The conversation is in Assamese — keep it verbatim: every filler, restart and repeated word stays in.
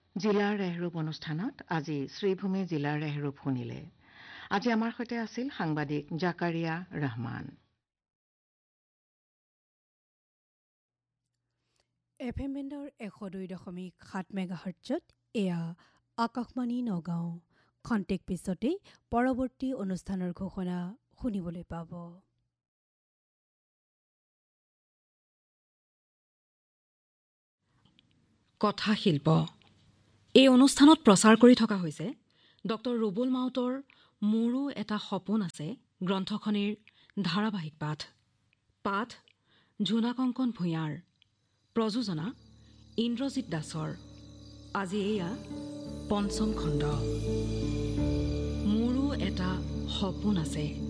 জিলাৰ ৰেহৰূপ অনুষ্ঠানত আজি শ্ৰীভূমি জিলাৰ ৰেহৰূপ শুনিলে। আজি আমাৰ সৈতে আছিল সাংবাদিক জাকাৰিয়া ৰহমান। এফ এম বেণ্ডৰ এশ দুই দশমিক সাত মেগাহাৰ্টজত এয়া আকাশবাণী নগাঁও। খন্তেক পিছতেই পৰৱৰ্তী অনুষ্ঠানৰ ঘোষণা শুনিবলৈ পাব। কথাশিল্প এই অনুষ্ঠানত প্ৰচাৰ কৰি থকা হৈছে ডক্টৰ ৰুবুল মাউতৰ মোৰো এটা সপোন আছে গ্ৰন্থখনিৰ ধাৰাবাহিক পাঠ পাঠ ঝুনা কংকন ভূঞাৰ প্ৰযোজনা ইন্দ্ৰজিৎ দাসৰ। আজি এয়া পঞ্চম খণ্ড। মোৰো এটা সপোন আছে।